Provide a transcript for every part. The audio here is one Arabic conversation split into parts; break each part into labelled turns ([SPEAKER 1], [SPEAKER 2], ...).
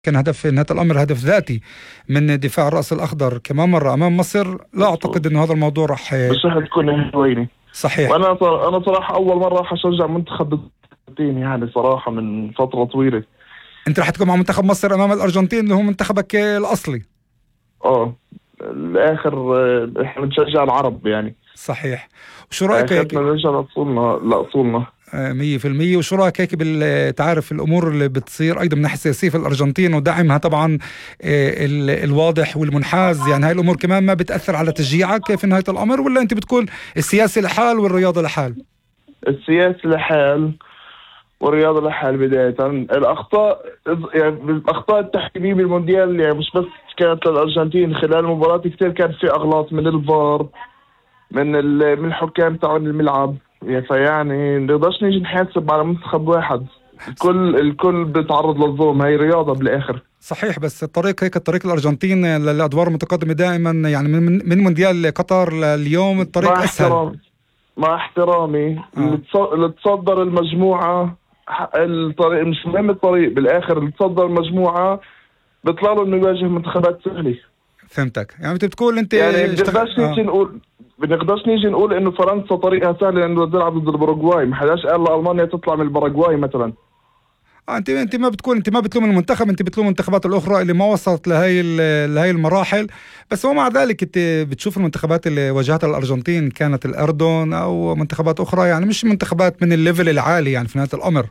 [SPEAKER 1] كان هدف نهاية الأمر هدف ذاتي من دفاع الرأس الأخضر كمان مرة أمام مصر. لا أعتقد أنه هذا الموضوع راح.
[SPEAKER 2] مش رح تكون هويني.
[SPEAKER 1] صحيح.
[SPEAKER 2] وانا صراحه اول مره راح اشجع منتخب الارجنتين، يعني صراحه من فتره طويله.
[SPEAKER 1] أنت راح تكون مع منتخب مصر أمام الأرجنتين اللي هو منتخبك الأصلي.
[SPEAKER 2] الاخر احنا بنشجع العرب يعني.
[SPEAKER 1] صحيح. وشو رأيك هيك؟
[SPEAKER 2] نرجع لاصولنا
[SPEAKER 1] 100%. وشو رأيك هيك تعرف الأمور اللي بتصير أيضا من ناحية السياسية في الأرجنتين ودعمها طبعا الواضح والمنحاز، يعني هاي الأمور كمان ما بتأثر على تشجيعك في نهاية الأمر، ولا أنت بتقول السياسة لحال والرياضة لحال؟
[SPEAKER 2] السياسه لحال والرياضه لحال. بدايه الاخطاء، يعني الاخطاء التحكيميه بالمونديال يعني مش بس كانت للارجنتين، خلال المباراه كثير كان في اغلاط من الفار، من الحكام تاعون الملعب، فيعني نقدرش نيجي نحاسب على منتخب واحد. الكل بيتعرض للظلم، هي رياضة بالاخر.
[SPEAKER 1] صحيح. بس الطريق الارجنتين للادوار المتقدمه دائما، يعني من مونديال قطر لليوم الطريق اسهل.
[SPEAKER 2] مع احترامي اللي تصدر المجموعه، الطريق مش مهم، الطريق بالاخر اللي تصدر المجموعه بيطلع له انه يواجه منتخبات سهله.
[SPEAKER 1] فهمتك. يعني انت بتقول انت
[SPEAKER 2] يعني بنقدرش نيجي نقول انه فرنسا طريقها سهل لانه تلعب ضد الباراغواي. ما حداش قال لالمانيا تطلع من الباراغواي مثلا.
[SPEAKER 1] انت ما بتلوم المنتخب، انت بتلوم المنتخبات الاخرى اللي ما وصلت لهي المراحل. بس ومع ذلك انت بتشوف المنتخبات اللي واجهتها الارجنتين كانت الاردن او منتخبات اخرى، يعني مش منتخبات من الليفل العالي يعني في نهاية الامر.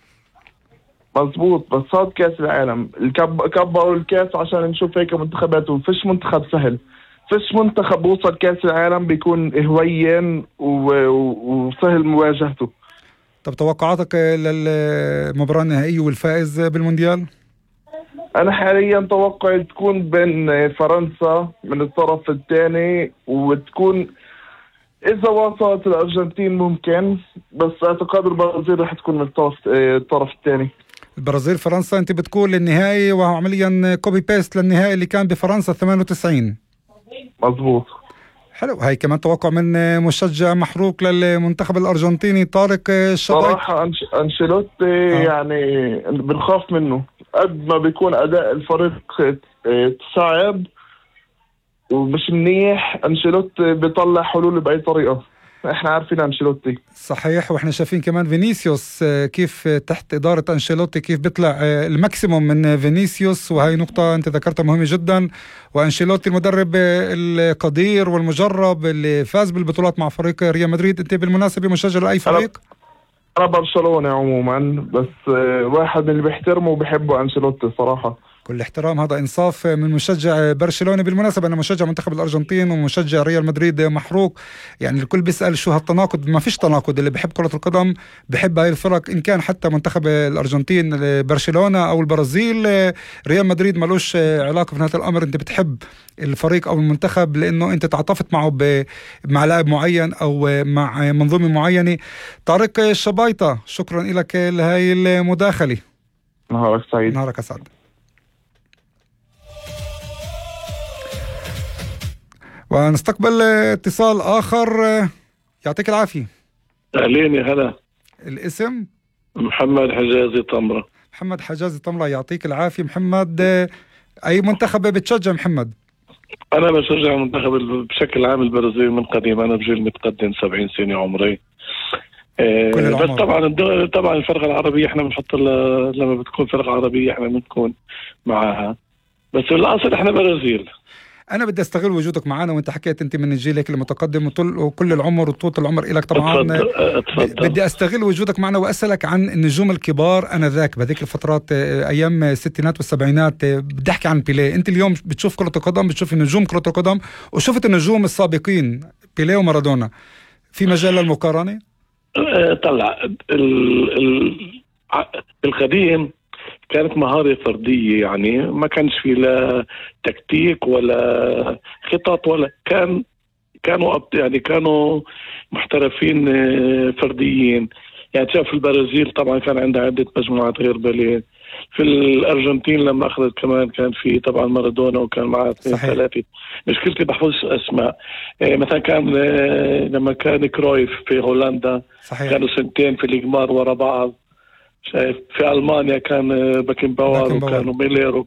[SPEAKER 2] مظبوط. بس هذا كاس العالم، كبروا الكاس عشان نشوف هيك منتخبات، وفيش منتخب سهل. فيش منتخب وصل كاس العالم بيكون هوين وسهل مواجهته.
[SPEAKER 1] طب توقعاتك للمباراة النهائية والفائز بالمونديال؟
[SPEAKER 2] أنا حاليا توقعي تكون بين فرنسا من الطرف الثاني، وتكون إذا وصلت الأرجنتين ممكن، بس اعتقاد البرازيل رح تكون من الطرف الثاني.
[SPEAKER 1] البرازيل فرنسا، أنت بتقول النهائي وهو عمليا كوبي بيست للنهائي اللي كان بفرنسا 98.
[SPEAKER 2] مظبوط.
[SPEAKER 1] حلو. هاي كمان توقع من مشجع محروق للمنتخب الأرجنتيني طارق الشبايطة.
[SPEAKER 2] صراحة أنشيلوتي يعني بنخاف منه. قد ما بيكون أداء الفريق صعب ومش منيح، أنشيلوتي بيطلع حلول بأي طريقة. احنا عارفين أنشيلوتي.
[SPEAKER 1] صحيح. واحنا شايفين كمان فينيسيوس كيف تحت إدارة أنشيلوتي كيف بيطلع الماكسيموم من فينيسيوس، وهي نقطة أنت ذكرتها مهمة جدا. وأنشيلوتي المدرب القدير والمجرب اللي فاز بالبطولات مع فريق ريال مدريد. أنت بالمناسبة مشجع لأي فريق؟
[SPEAKER 2] أنا برشلونة عموما، بس واحد من اللي بيحترمه وبيحبه أنشيلوتي صراحة.
[SPEAKER 1] كل احترام، هذا إنصاف من مشجع برشلونة. بالمناسبة أنا مشجع منتخب الأرجنتين ومشجع ريال مدريد محروق. يعني الكل بيسأل شو هالتناقض. ما فيش تناقض، اللي بحب كرة القدم بحب هاي الفرق، إن كان حتى منتخب الأرجنتين برشلونة أو البرازيل. ريال مدريد ملوش علاقة في نهاية الأمر. أنت بتحب الفريق أو المنتخب لأنه أنت تعاطفت معه مع لاعب معين أو مع منظومة معينة. طارق الشبايطة، شكرا لك لهاي المداخلة.
[SPEAKER 2] نهارك سعيد.
[SPEAKER 1] نهارك أسعد. ونستقبل اتصال آخر. يعطيك العافية.
[SPEAKER 3] أهلين يا هلا.
[SPEAKER 1] الاسم؟
[SPEAKER 3] محمد حجازي طمرة.
[SPEAKER 1] محمد حجازي طمرة، يعطيك العافية محمد. أي منتخب بتشجع محمد؟
[SPEAKER 3] أنا بشجع منتخب بشكل عام البرازيل من قديم. أنا بجيل متقدم 70 سنة عمري. بس طبعا الفرقة العربية احنا بنحط لما بتكون فرقة عربية احنا بنكون معها، بس الأصل احنا برازيل.
[SPEAKER 1] أنا بدي أستغل وجودك معنا، وأنت حكيت أنت من الجيل هيك المتقدم وكل العمر وطول العمر إلك طبعا.
[SPEAKER 3] أتفضل.
[SPEAKER 1] بدي أستغل وجودك معنا وأسألك عن النجوم الكبار أنذاك بهذيك الفترات أيام الستينات والسبعينات. بدي أحكي عن بيليه. أنت اليوم بتشوف كرة القدم، بتشوف نجوم كرة القدم وشفت النجوم السابقين بيليه ومارادونا، في مجال للمقارنة؟
[SPEAKER 3] طلع القديم كانت مهارة فردية، يعني ما كانش في لا تكتيك ولا خطط ولا كانوا محترفين فرديين. يعني شاف البرازيل طبعا كان عندها عدة مجموعات غير بلين. في الأرجنتين لما أخذت كمان كان في طبعا مارادونا وكان معه 2-3. مشكلتي بحفظ أسماء. مثلا كان لما كان كرويف في هولندا. صحيح. كانوا سنتين في الإجمار ورا بعض. شايف في المانيا كان باكن باور وكانوا ميلر